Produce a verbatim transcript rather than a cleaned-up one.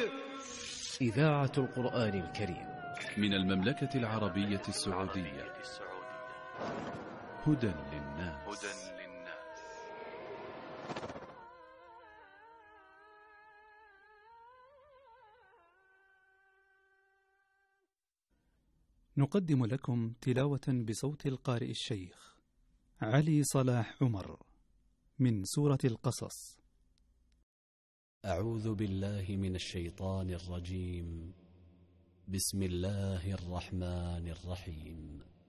إذاعة القرآن الكريم من المملكة العربية السعودية. هدى للناس. نقدم لكم تلاوة بصوت القارئ الشيخ علي صلاح عمر من سورة القصص. أعوذ بالله من الشيطان الرجيم. بسم الله الرحمن الرحيم.